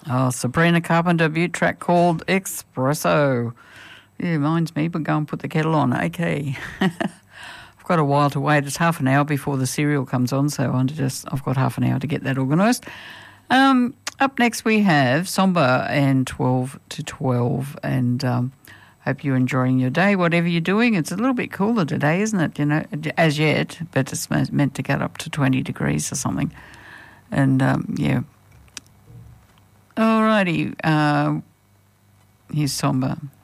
Oh, Sabrina Carpenter, Butte track called Espresso. Yeah, reminds me, but go and put the kettle on. Okay. I've got a while to wait. It's half an hour before the cereal comes on, so I've got half an hour to get that organised. Up next we have Somber and 12 to 12, and hope you're enjoying your day, whatever you're doing. It's a little bit cooler today, isn't it? You know, as yet, but it's meant to get up to 20 degrees or something. And, yeah. Alrighty, here's Somber.